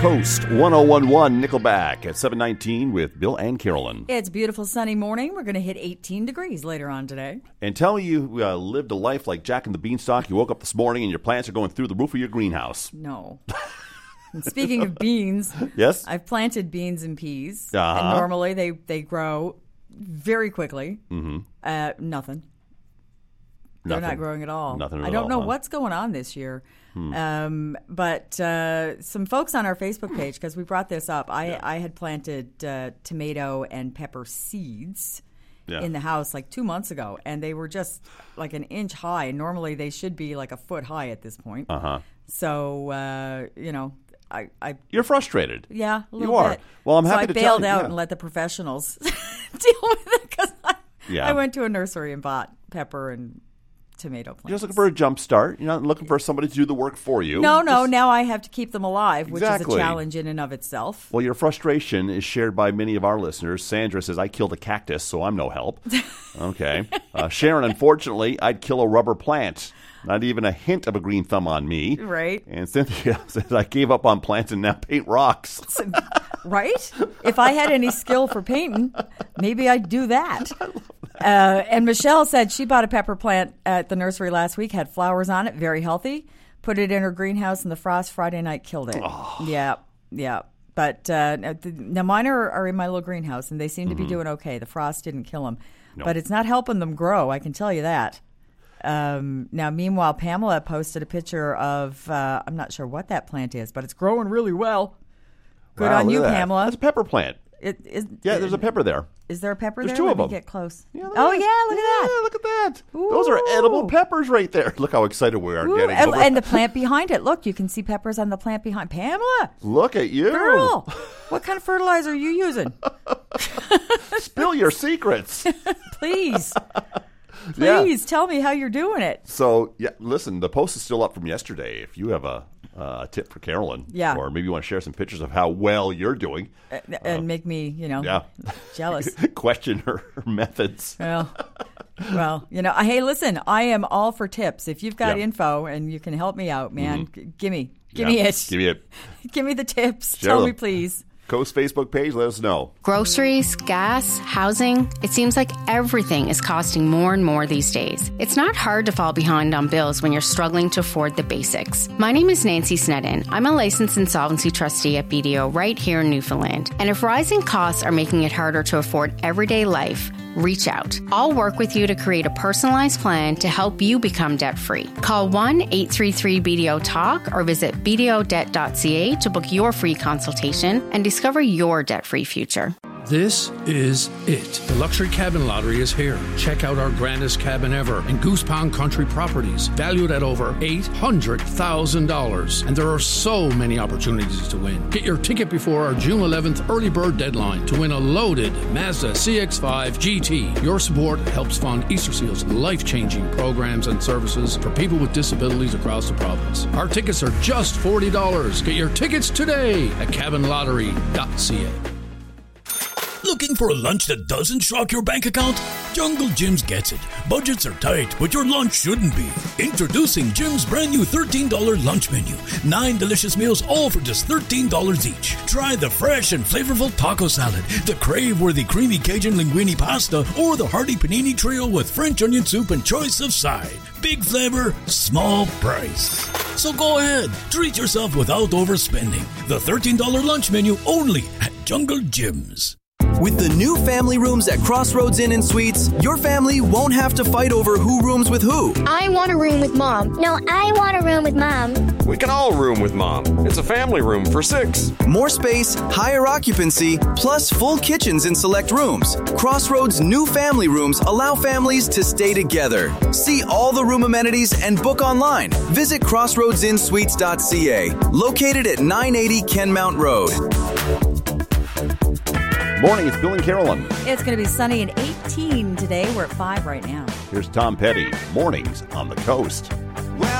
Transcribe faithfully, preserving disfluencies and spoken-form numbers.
Coast, one oh one point one Nickelback at seven nineteen with Bill and Carolyn. It's a beautiful sunny morning. We're going to hit eighteen degrees later on today. And tell me you uh, lived a life like Jack and the Beanstalk. You woke up this morning and your plants are going through the roof of your greenhouse. No. And speaking of beans, yes, I've planted beans and peas. Uh-huh. And normally they, they grow very quickly. Mm-hmm. Uh, nothing. They're Nothing. not growing at all. Nothing at I don't all, know huh? what's going on this year. Hmm. Um, but uh, some folks on our Facebook page, because we brought this up, I, Yeah. I had planted uh, tomato and pepper seeds Yeah. in the house like two months ago, and they were just like an inch high. Normally they should be like a foot high at this point. Uh-huh. So, uh, you know, I, I You're frustrated. yeah, a little You are. bit. Well, I'm so happy I to tell bailed you, out yeah. and let the professionals deal with it because I, Yeah. I went to a nursery and bought pepper and tomato plants. You're just looking for a jump start. You're not looking for somebody to do the work for you. No, no. Just- Now I have to keep them alive, which Exactly. is a challenge in and of itself. Well, your frustration is shared by many of our listeners. Sandra says, I killed a cactus, so I'm no help. Okay. Uh, Sharon, unfortunately, I'd kill a rubber plant. Not even a hint of a green thumb on me. Right. And Cynthia says, I gave up on plants and now paint rocks. Right? If I had any skill for painting, maybe I'd do that. Uh, and Michelle said she bought a pepper plant at the nursery last week, had flowers on it, very healthy. Put it in her greenhouse, and the frost Friday night killed it. Oh. Yeah, yeah. But uh, now mine are, are in my little greenhouse, and they seem to Mm-hmm. be doing okay. The frost didn't kill them. No. But it's not helping them grow, I can tell you that. Um, now, meanwhile, Pamela posted a picture of, uh, I'm not sure what that plant is, but it's growing really well. Good Wow, on look you, at that. Pamela. That's a pepper plant. It, is, Yeah, there's a pepper there. Is there a pepper There's there? two Let of me them. get close. Yeah, look oh, at yeah, that. look at Yeah, that. look at that. Those are edible Ooh. peppers right there. Look how excited we are Ooh, getting. and, But we're- and the plant behind it. Look, you can see peppers on the plant behind. Pamela, Look at you. girl, what kind of fertilizer are you using? Spill your secrets. Please. Yeah. Please tell me how you're doing it. So, yeah, listen, the post is still up from yesterday. If you have a uh, tip for Carolyn, Yeah. or maybe you want to share some pictures of how well you're doing, And, and make me, you know, yeah, jealous. question her, her methods. Well, well, you know, I- hey, listen, I am all for tips. If you've got Yeah. info and you can help me out, man, g- give me, give Yeah, me it. Give me it. Give me the tips. Share Tell them. me, please. Coast Facebook page, let us know. Groceries, gas, housing. It seems like everything is costing more and more these days. It's not hard to fall behind on bills when you're struggling to afford the basics. My name is Nancy Snedden. I'm a licensed insolvency trustee at B D O right here in Newfoundland. And if rising costs are making it harder to afford everyday life, reach out. I'll work with you to create a personalized plan to help you become debt-free. Call one eight three three B D O talk or visit b d o debt dot c a to book your free consultation and discover your debt-free future. This is it. The Luxury Cabin Lottery is here. Check out our grandest cabin ever in Goose Pond Country Properties, valued at over eight hundred thousand dollars. And there are so many opportunities to win. Get your ticket before our June eleventh early bird deadline to win a loaded Mazda C X five G T. Your support helps fund Easter Seal's life-changing programs and services for people with disabilities across the province. Our tickets are just forty dollars. Get your tickets today at cabin lottery dot c a. Looking for a lunch that doesn't shock your bank account? Jungle Jim's gets it. Budgets are tight, but your lunch shouldn't be. Introducing Jim's brand new thirteen dollars lunch menu. Nine delicious meals, all for just thirteen dollars each. Try the fresh and flavorful taco salad, the crave-worthy creamy Cajun linguine pasta, or the hearty panini trio with French onion soup and choice of side. Big flavor, small price. So go ahead, treat yourself without overspending. The thirteen dollars lunch menu only at Jungle Jim's. With the new family rooms at Crossroads Inn and Suites, your family won't have to fight over who rooms with who. I want a room with Mom. No, I want a room with Mom. We can all room with Mom. It's a family room for six. More space, higher occupancy, plus full kitchens in select rooms. Crossroads' new family rooms allow families to stay together. See all the room amenities and book online. Visit crossroads inn suites dot c a, located at nine eighty Kenmount Road. Morning, it's Bill and Carolyn. It's going to be sunny and eighteen today. We're at five right now. Here's Tom Petty. Mornings on the Coast.